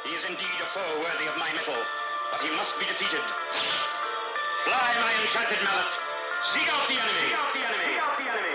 He is indeed a foe worthy of my mettle, but he must be defeated. Fly, my enchanted mallet. Seek out the enemy.